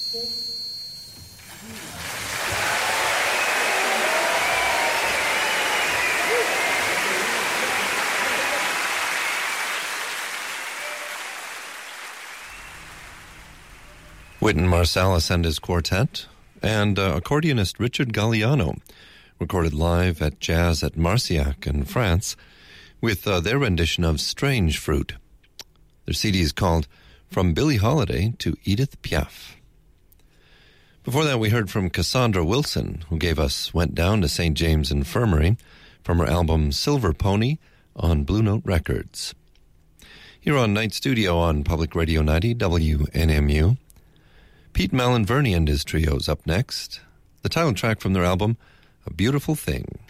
Wynton Marsalis and his quartet, and accordionist Richard Galliano, recorded live at Jazz at Marciac in France, with their rendition of Strange Fruit. Their CD is called From Billie Holiday to Edith Piaf. Before that, we heard from Cassandra Wilson, who gave us Went Down to St. James Infirmary from her album Silver Pony on Blue Note Records. Here on Night Studio on Public Radio 90 WNMU, Pete Malinverni and his trio's up next. The title track from their album, A Beautiful Thing.